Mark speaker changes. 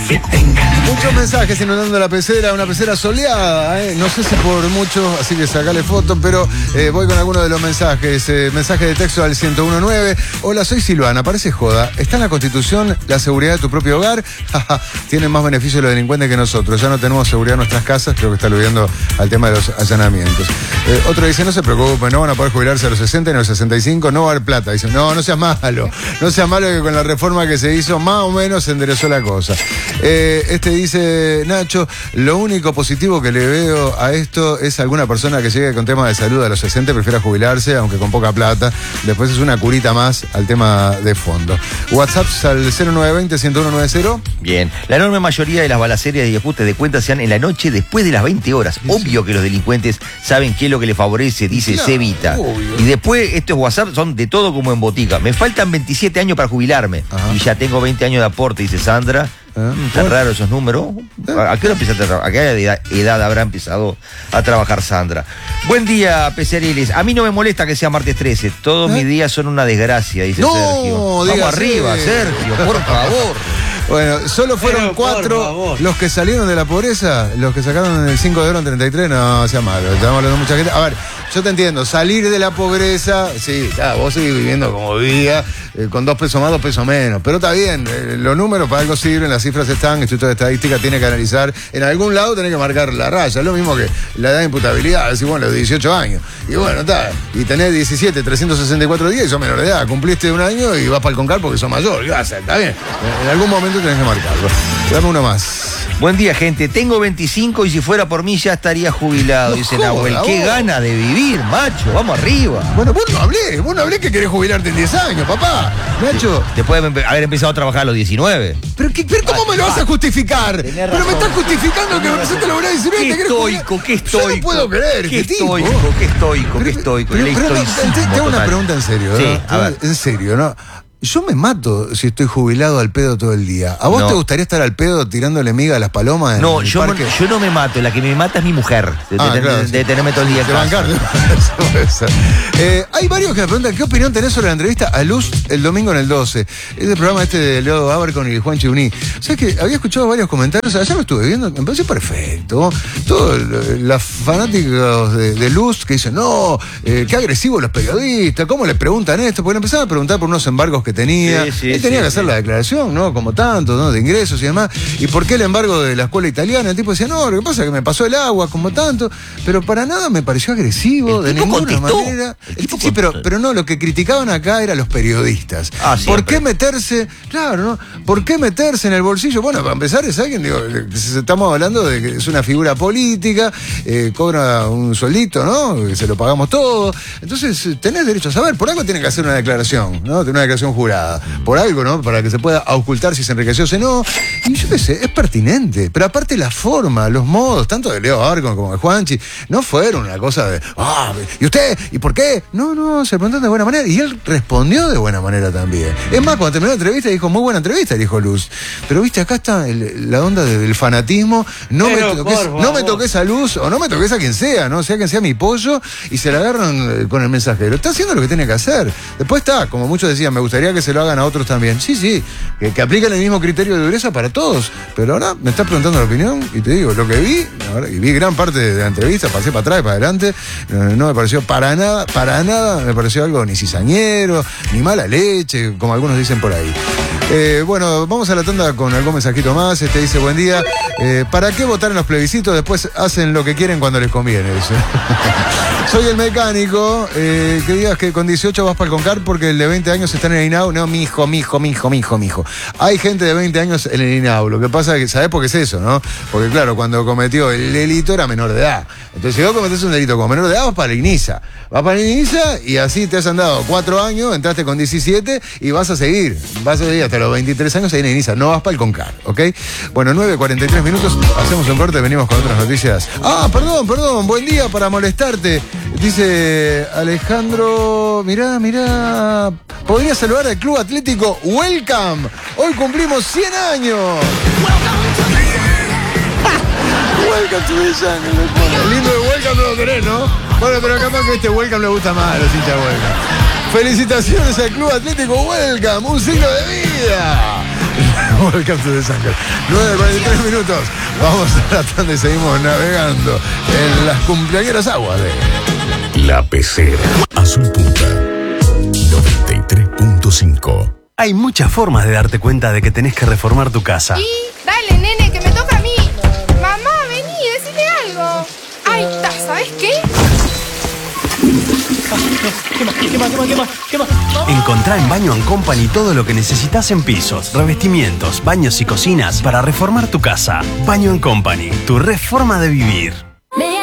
Speaker 1: Muchos mensajes inundando la pecera, una pecera soleada, no sé si por mucho, así que sacale foto, pero voy con algunos de los mensajes. Mensaje de texto al 1019. Hola, soy Silvana, parece joda. ¿Está en la Constitución la seguridad de tu propio hogar? Tienen más beneficios los delincuentes que nosotros. Ya no tenemos seguridad en nuestras casas, creo que está aludiendo al tema de los allanamientos. Otro dice, no se preocupen, no van a poder jubilarse a los 60 ni a los 65, no va a haber plata. Dice, no seas malo, no seas malo, que con la reforma que se hizo más o menos se enderezó la cosa. Este dice, Nacho, lo único positivo que le veo a esto es alguna persona que llegue con tema de salud a los 60 prefiera jubilarse, aunque con poca plata. Después es una curita más al tema de fondo. WhatsApp al 0920-10190.
Speaker 2: Bien, la enorme mayoría de las balaceras y ajustes de cuentas se dan en la noche después de las 20 horas. Obvio que los delincuentes saben qué es lo que les favorece, dice Cevita. Y después estos WhatsApp son de todo como en botica. Me faltan 27 años para jubilarme. Ajá. Y ya tengo 20 años de aporte, dice Sandra. Está raro esos números. ¿A qué hora empezaste a trabajar? ¿A qué edad habrá empezado a trabajar Sandra? Buen día, Peceriles. A mí no me molesta que sea martes 13. Todos mis días son una desgracia, dice Sergio. Vamos arriba, Sergio, por favor.
Speaker 1: Bueno, solo fueron 4 los que salieron de la pobreza, los que sacaron el 5 de oro en 33, no sea malo, estamos hablando de mucha gente. A ver, yo te entiendo, salir de la pobreza, sí, claro, vos seguís viviendo como vivía, con 2 pesos más, 2 pesos menos, pero está bien, los números para algo sirven, las cifras están, el Instituto de Estadística tiene que analizar, en algún lado tiene que marcar la raya, es lo mismo que la edad de imputabilidad, decir, bueno, los 18 años, y bueno, está, y tenés 17, 364 días y sos menor de edad, cumpliste un año y vas para el Concar porque sos mayor, ¿qué vas a hacer? Está bien, en algún momento tenés que marcarlo. Dame uno más.
Speaker 2: Buen día, gente. Tengo 25 y si fuera por mí ya estaría jubilado, dice Nahuel. Qué gana de vivir, macho. Vamos arriba.
Speaker 1: Bueno, vos no hablé que querés jubilarte en 10 años, papá. Nacho.
Speaker 2: Después de haber empezado a trabajar a los 19.
Speaker 1: Pero ¿cómo me lo vas a justificar? Pero me estás justificando que me presente la verdad 19.
Speaker 2: Qué estoico.
Speaker 1: Yo no puedo creer.
Speaker 2: Qué estoico.
Speaker 1: Tengo una pregunta en serio.
Speaker 2: Sí, a ver.
Speaker 1: En serio, ¿no? Yo me mato si estoy jubilado al pedo todo el día. ¿A vos te gustaría estar al pedo tirándole miga a las palomas en el parque?
Speaker 2: Yo no me mato. La que me mata es mi mujer. De tenerme todo el día en casa.
Speaker 1: Hay varios que me preguntan ¿qué opinión tenés sobre la entrevista a Luz el domingo en el 12? Es el programa de Leo Abercon y Juan Chiuní. O sea que había escuchado varios comentarios. Ayer lo estuve viendo. Me pareció perfecto. Todos los fanáticos de Luz que dicen, no, qué agresivos los periodistas. ¿Cómo le preguntan esto? Porque le empezaban a preguntar por unos embargos que tenía. Él tenía que hacer la declaración, ¿no? Como tanto, ¿no? De ingresos y demás. ¿Y por qué el embargo de la escuela italiana? El tipo decía, no, lo que pasa es que me pasó el agua, como tanto. Pero para nada me pareció agresivo, de ninguna manera. Sí, pero no, lo que criticaban acá eran los periodistas. ¿Por qué meterse? Claro, ¿no? ¿Por qué meterse en el bolsillo? Bueno, para empezar es alguien, digo, estamos hablando de que es una figura política, cobra un sueldito, ¿no? Que se lo pagamos todo. Entonces, tenés derecho a saber. Por algo tienen que hacer una declaración, ¿no? Una declaración jurada. Por algo, ¿no? Para que se pueda ocultar si se enriqueció o si no. Y yo qué sé, es pertinente. Pero aparte la forma, los modos, tanto de Leo Abercon como de Juanchi, no fueron una cosa de, ¿y usted? ¿Y por qué? No, se preguntaron de buena manera. Y él respondió de buena manera también. Es más, cuando terminó la entrevista, dijo, muy buena entrevista, dijo Luz. Pero viste, acá está la onda del fanatismo. No me toques a Luz, o no me toques a quien sea, ¿no? Sea quien sea mi pollo, y se la agarran con el mensajero. Está haciendo lo que tiene que hacer. Después está, como muchos decían, me gustaría que se lo hagan a otros también. Sí, que apliquen el mismo criterio de dureza para todos. Pero ahora me estás preguntando la opinión y te digo, lo que vi, y vi gran parte de la entrevista, pasé para atrás y para adelante, no me pareció para nada me pareció algo ni cizañero, ni mala leche, como algunos dicen por ahí. Bueno, vamos a la tanda con algún mensajito más. Dice, buen día. ¿Para qué votar en los plebiscitos? Después hacen lo que quieren cuando les conviene. Dice. Soy el mecánico. Que digas que con 18 vas para el Concar porque el de 20 años está en el INAU. No, mijo. Hay gente de 20 años en el INAU. Lo que pasa es que, ¿sabés por qué es eso, no? Porque claro, cuando cometió el delito era menor de edad. Entonces, si vos cometés un delito como menor de edad, vas para la INISA. Vas para la INISA y así te has andado 4 años, entraste con 17 y vas a seguir hasta los 23 años ahí en INISA. No vas para el Concar, ¿ok? Bueno, 9:43 minutos. Hacemos un corte, venimos con otras noticias. Perdón. Buen día para molestarte. Dice Alejandro, mirá. Podría saludar al Club Atlético Welcome. Hoy cumplimos 100 años. Welcome to the jungle. El lindo de Welcome no lo tenés, ¿no? Bueno, pero capaz que este Welcome le gusta más a los hinchas Welcome. Felicitaciones al Club Atlético Welcome, un siglo de vida. Welcome to the Jungle. 9:43 minutos. Vamos a la tanda y seguimos navegando en las cumpleañeras aguas de
Speaker 3: La Pecera. Azul Punta 93.5.
Speaker 4: Hay muchas formas de darte cuenta de que tenés que reformar tu casa.
Speaker 5: Y dale, nene, que me toca a mí. Mamá, vení, decime algo. Ay, ¿sabes qué?
Speaker 4: Encontrá en Baño & Company todo lo que necesitas en pisos, revestimientos, baños y cocinas para reformar tu casa. Baño & Company, tu reforma de vivir.